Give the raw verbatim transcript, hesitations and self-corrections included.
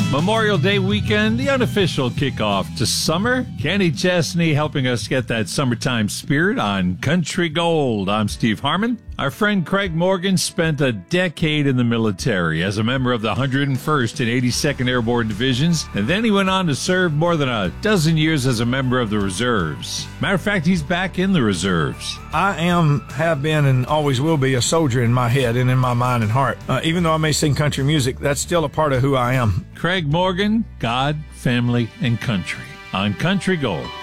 Memorial Day weekend, the unofficial kickoff to summer. Kenny Chesney helping us get that summertime spirit on Country Gold. I'm Steve Harmon. Our friend Craig Morgan spent a decade in the military as a member of the one hundred first and eighty-second Airborne Divisions, and then he went on to serve more than a dozen years as a member of the reserves. Matter of fact, he's back in the reserves. I am, have been, and always will be a soldier in my head and in my mind and heart. Uh, even though I may sing country music, that's still a part of who I am. Craig Morgan, God, Family, and Country on Country Gold.